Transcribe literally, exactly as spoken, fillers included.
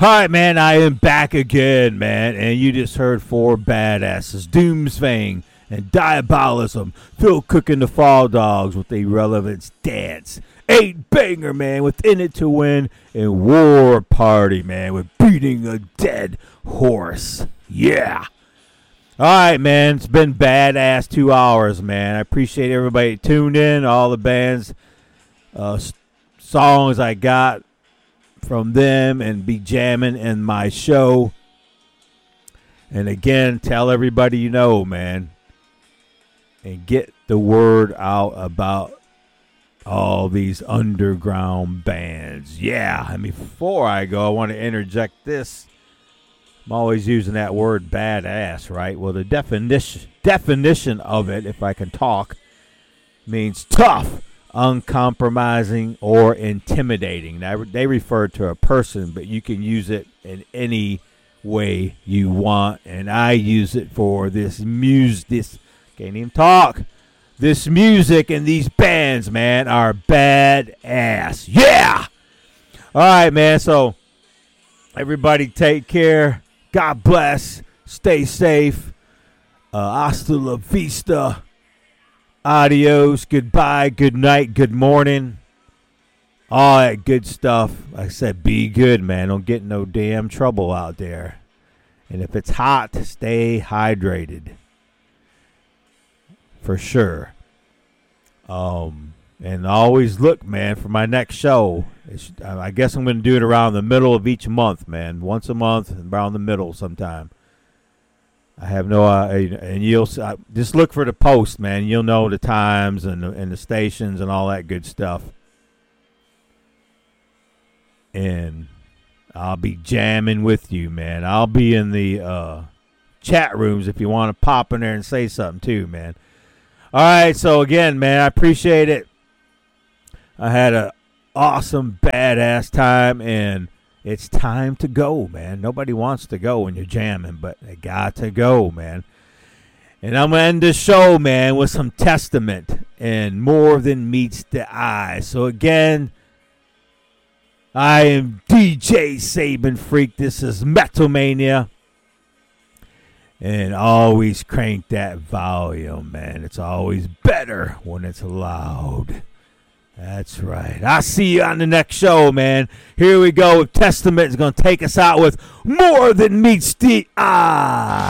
Alright, man, I am back again, man, and you just heard four badasses, Doomsfang and Diabolism, Phil Cook and the Fall Dogs with the Relevance Dance, Eight Banger, man, with In It to Win, and War Party, man, with Beating a Dead Horse. Yeah. Alright, man, it's been badass two hours, man. I appreciate everybody tuned in, all the bands, uh, songs I got from them, and be jamming in my show. And again, tell everybody you know, man, and get the word out about all these underground bands. Yeah, and before I go, I want to interject this. I'm always using that word badass, right? Well, the definition definition of it, if I can talk, means tough, uncompromising, or intimidating. Now, they refer to a person, but you can use it in any way you want, and I use it for this music. This can't even talk. This music and these bands, man, are badass. Yeah. All right, man. So everybody, take care. God bless. Stay safe. Uh, hasta la vista. Adios, goodbye, good night, good morning, all that good stuff. Like I said, be good, man. Don't get no damn trouble out there. And if it's hot, stay hydrated. For sure. Um, and always look, man, for my next show. It's, I guess I'm going to do it around the middle of each month, man. Once a month, around the middle sometime. I have no idea, uh, and you'll uh, just look for the post, man. You'll know the times and the, and the stations and all that good stuff. And I'll be jamming with you, man. I'll be in the uh, chat rooms if you want to pop in there and say something too, man. All right, so again, man, I appreciate it. I had an awesome, badass time, and it's time to go, man. Nobody wants to go when you're jamming, but they got to go, man. And I'm going to end this show, man, with some Testament and More Than Meets the Eye. So, again, I am D J Saban Freak. This is Metal Mania. And always crank that volume, man. It's always better when it's loud. That's right. I'll see you on the next show, man. Here we go. Testament is going to take us out with More Than Meets the Eye.